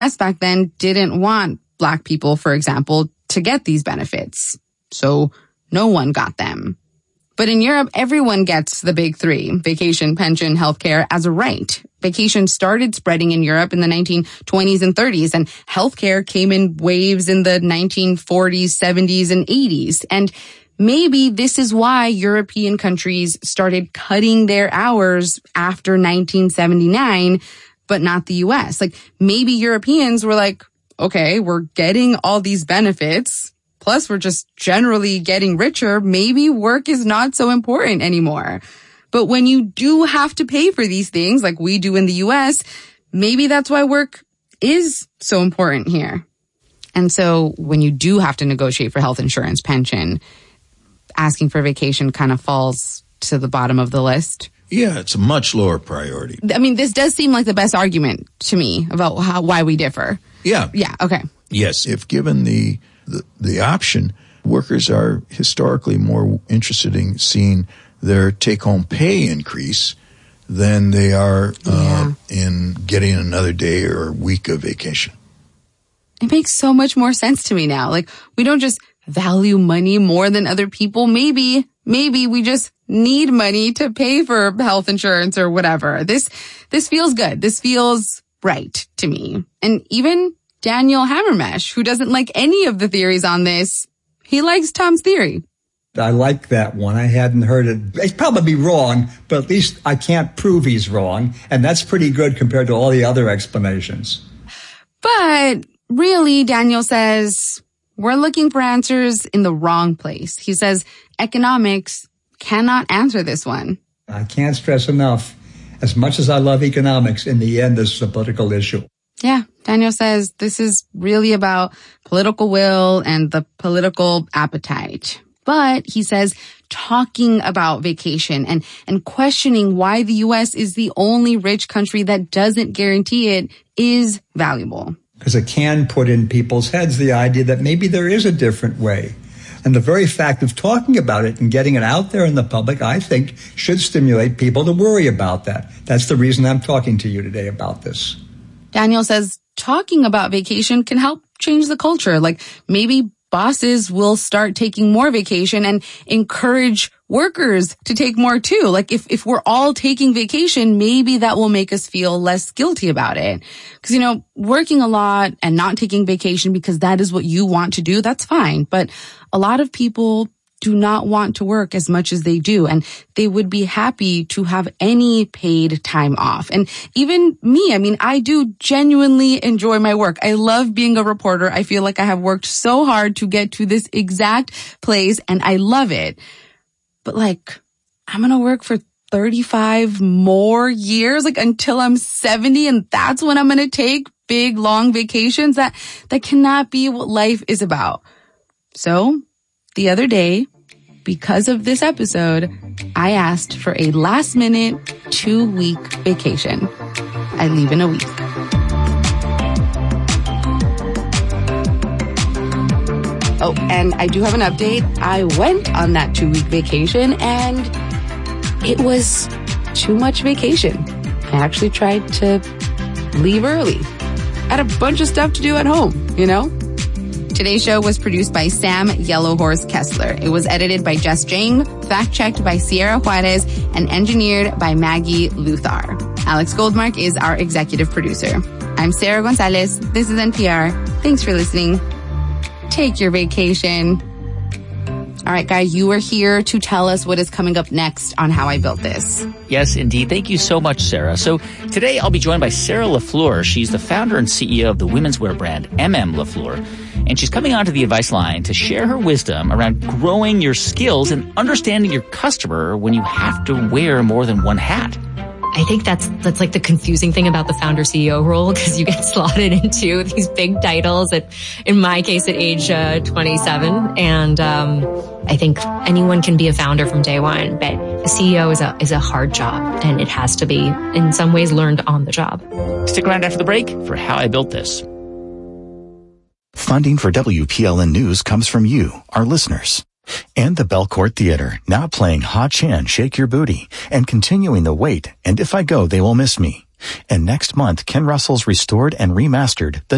U.S. back then didn't want Black people, for example, to get these benefits. So no one got them. But in Europe, everyone gets the big three: vacation, pension, healthcare as a right. Vacation started spreading in Europe in the 1920s and 30s, and healthcare came in waves in the 1940s, 70s, and 80s. And maybe this is why European countries started cutting their hours after 1979, but not the U.S. Like, maybe Europeans were like, okay, we're getting all these benefits, plus we're just generally getting richer. Maybe work is not so important anymore. But when you do have to pay for these things like we do in the U.S., maybe that's why work is so important here. And so when you do have to negotiate for health insurance, pension, asking for vacation kind of falls to the bottom of the list. Yeah, it's a much lower priority. I mean, this does seem like the best argument to me about why we differ. Yeah. Yeah, okay. Yes, if given the option, workers are historically more interested in seeing their take-home pay increase than they are in getting another day or week of vacation. It makes so much more sense to me now. Like, we don't just value money more than other people. Maybe we just need money to pay for health insurance or whatever. This feels good. This feels right to me. And even Daniel Hammermesh, who doesn't like any of the theories on this, he likes Tom's theory. I like that one. I hadn't heard it. He's probably wrong, but at least I can't prove he's wrong. And that's pretty good compared to all the other explanations. But really, Daniel says, we're looking for answers in the wrong place. He says economics cannot answer this one. I can't stress enough, as much as I love economics, in the end, this is a political issue. Yeah, Daniel says this is really about political will and the political appetite. But he says talking about vacation and questioning why the U.S. is the only rich country that doesn't guarantee it is valuable. Because it can put in people's heads the idea that maybe there is a different way. And the very fact of talking about it and getting it out there in the public, I think, should stimulate people to worry about that. That's the reason I'm talking to you today about this. Daniel says talking about vacation can help change the culture. Like, maybe bosses will start taking more vacation and encourage workers to take more too. Like, if we're all taking vacation, maybe that will make us feel less guilty about it. Because, working a lot and not taking vacation because that is what you want to do, that's fine. But a lot of people do not want to work as much as they do, and they would be happy to have any paid time off. And even me, I do genuinely enjoy my work. I love being a reporter. I feel like I have worked so hard to get to this exact place, and I love it. But I'm gonna work for 35 more years, until I'm 70, and that's when I'm gonna take big, long vacations. That cannot be what life is about. So, the other day, because of this episode, I asked for a last-minute 2-week vacation. I leave in a week. Oh, and I do have an update. I went on that 2-week vacation, and it was too much vacation. I actually tried to leave early. I had a bunch of stuff to do at home, Today's show was produced by Sam Yellowhorse Kessler. It was edited by Jess Jang, fact-checked by Sierra Juarez, and engineered by Maggie Luthar. Alex Goldmark is our executive producer. I'm Sarah Gonzalez. This is NPR. Thanks for listening. Take your vacation. All right, Guy, you are here to tell us what is coming up next on How I Built This. Yes, indeed. Thank you so much, Sarah. So today I'll be joined by Sarah LaFleur. She's the founder and CEO of the women's wear brand LaFleur. And she's coming onto the advice line to share her wisdom around growing your skills and understanding your customer when you have to wear more than one hat. I think that's like the confusing thing about the founder CEO role, because you get slotted into these big titles in my case, at age 27. And I think anyone can be a founder from day one, but a CEO is a hard job, and it has to be in some ways learned on the job. Stick around after the break for How I Built This. Funding for WPLN News comes from you, our listeners. And the Belcourt Theater, now playing Ha Chan, Shake Your Booty, and continuing the Wait, and If I Go, They Will Miss Me. And next month, Ken Russell's restored and remastered The